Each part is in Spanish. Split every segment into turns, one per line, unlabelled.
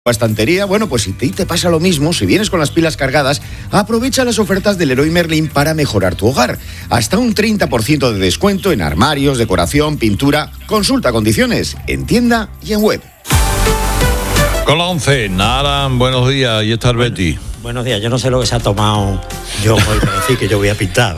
estantería. Bueno, pues si te pasa lo mismo, si vienes con las pilas cargadas, aprovecha las ofertas del Leroy Merlin para mejorar tu hogar. Hasta un 30% de descuento en armarios, decoración, pintura. Consulta condiciones en tienda y en web.
Con la 11, Nara, buenos días, y está Betty.
Buenos días, yo no sé lo que se ha tomado yo hoy para decir que yo voy a pintar.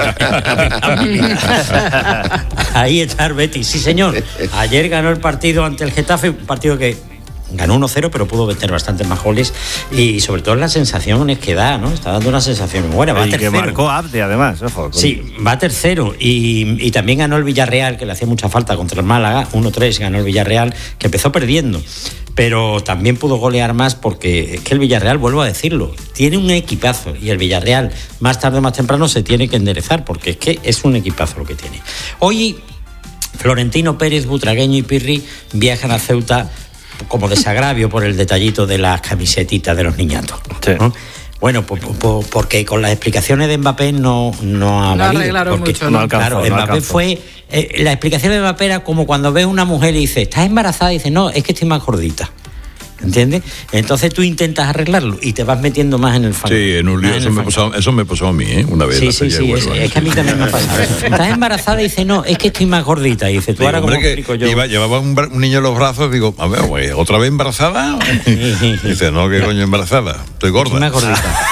Ahí está Betty, sí señor. Ayer ganó el partido ante el Getafe, un partido que ganó 1-0, pero pudo meter bastantes más goles y sobre todo las sensaciones que da, ¿no? Está dando una sensación muy buena. Va tercero.
Que marcó Abde, además. Ojo,
sí, va tercero y también ganó el Villarreal, que le hacía mucha falta contra el Málaga. 1-3 ganó el Villarreal, que empezó perdiendo. Pero también pudo golear más porque es que el Villarreal, vuelvo a decirlo, tiene un equipazo y el Villarreal más tarde o más temprano se tiene que enderezar porque es que es un equipazo lo que tiene. Hoy Florentino Pérez, Butragueño y Pirri viajan a Ceuta como desagravio por el detallito de las camisetitas de los niñatos, ¿no? Sí. Bueno, porque con las explicaciones de Mbappé no ha valido. Porque,
mucho, ¿no?
Claro, Mbappé fue... la explicación de Mbappé era como cuando ves una mujer y dice, ¿estás embarazada? Y dice, no, es que estoy más gordita. ¿Entiendes? Entonces tú intentas arreglarlo y te vas metiendo más en el fango.
Sí, en un lío. Eso me pasó a mí, una vez.
Sí, es que a mí también me ha pasado. Estás embarazada y dice, no, es que estoy más gordita. Y dice, tú ahora, ¿cómo explico yo?
Llevaba un niño en los brazos, digo, a ver, güey, ¿otra vez embarazada? Dice, no, ¿qué coño embarazada? Estoy gorda.
Estoy más gordita.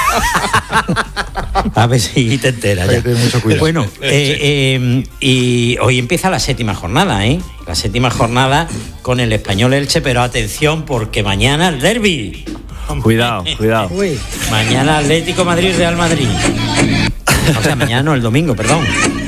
A ver si te enteras ya.
Mucho cuidado.
Bueno, y hoy empieza la 7ª jornada, ¿eh? La 7ª jornada con el Español Elche, pero atención porque mañana el derbi.
Cuidado.
Uy. Mañana Atlético Madrid, Real Madrid. O sea, mañana no, el domingo, perdón.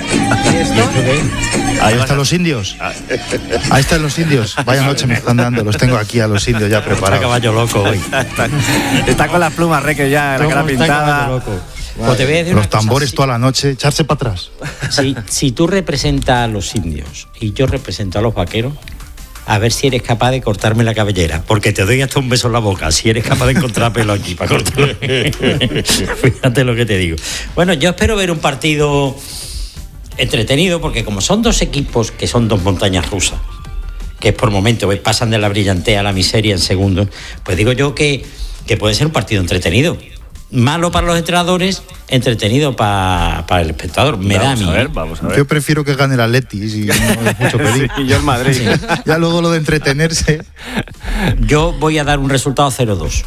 Ahí están los indios. Ahí están los indios. Vaya noche me están dando. Los tengo aquí a los indios ya preparados.
Está caballo loco hoy.
Está con las plumas, que ya la cara pintada.
Pues te voy a decir
los tambores toda la noche, echarse para atrás.
Si tú representas a los indios y yo represento a los vaqueros, a ver si eres capaz de cortarme la cabellera, porque te doy hasta un beso en la boca, si eres capaz de encontrar pelo aquí para cortarlo. Fíjate lo que te digo. Bueno, yo espero ver un partido entretenido, porque como son dos equipos que son dos montañas rusas, que por momentos pasan de la brillantez a la miseria en segundos, pues digo yo que puede ser un partido entretenido. Malo para los entrenadores, entretenido para el espectador. Me da a mí.
Vamos a ver.
Yo prefiero que gane el Atleti, si no es mucho pedir.
Y yo el Madrid.
Sí.
Ya luego lo de entretenerse.
Yo voy a dar un resultado 0-2.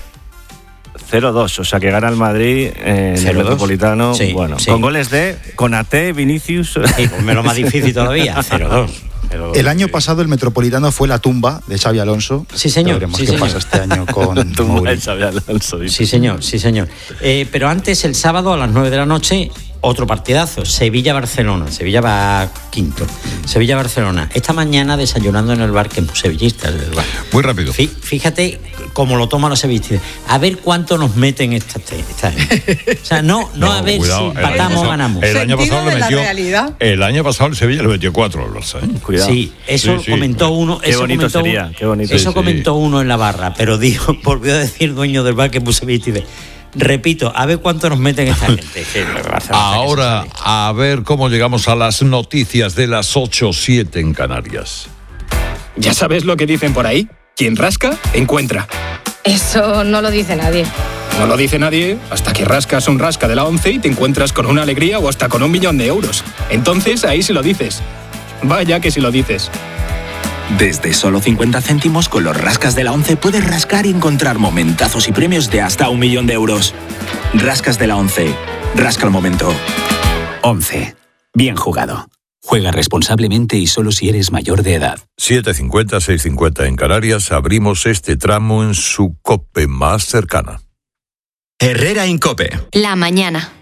0-2, o sea que gana el Madrid en el Metropolitano.
Sí,
bueno,
sí.
Con goles de Konaté, Vinicius.
Sí, pues me lo más difícil todavía, 0-2.
El año pasado el Metropolitano fue la tumba de Xabi Alonso.
Sí, señor.
Veremos
qué
pasa este año con
La tumba de
Mourinho.
Xabi Alonso.
Sí, señor. Pero antes, el sábado a las 9 de la noche, otro partidazo. Sevilla-Barcelona. Sevilla va quinto. Sevilla-Barcelona. Esta mañana desayunando en el bar, que es muy sevillista el bar.
Muy rápido.
Fíjate cómo lo toman los sevillistas. A ver cuánto nos meten esta gente. O sea, no a ver
cuidado,
si empatamos o ganamos.
El año pasado le metió.
Realidad.
El año pasado el Sevilla le metió 4 al Barça, ¿eh?
Cuidado.
Sí, eso
Sí,
comentó uno.
Qué bonito sería, qué bonito.
Eso
Sí,
comentó uno en la barra, pero volvió a decir dueño del bar que puso viste. Repito, a ver cuánto nos meten esta gente.
Ahora, a ver cómo llegamos a las noticias de las 8:07 en Canarias.
¿Ya sabes lo que dicen por ahí? Quien rasca, encuentra.
Eso no lo dice nadie.
No lo dice nadie hasta que rascas un rasca de la 11 y te encuentras con una alegría o hasta con 1 millón de euros. Entonces ahí sí lo dices. Vaya que sí lo dices.
Desde solo 50 céntimos con los rascas de la 11 puedes rascar y encontrar momentazos y premios de hasta 1 millón de euros. Rascas de la 11. Rasca el momento. 11. Bien jugado. Juega responsablemente y solo si eres mayor de edad.
7:50, 6:50 en Canarias. Abrimos este tramo en su COPE más cercana.
Herrera Incope.
La mañana.